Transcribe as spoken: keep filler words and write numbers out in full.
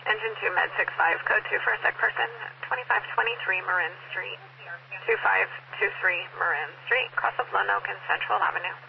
Engine two, Med six five, code two for a sick person, twenty-five twenty-three Marin Street, two five two three Marin Street, cross of Lone Oak and Central Avenue.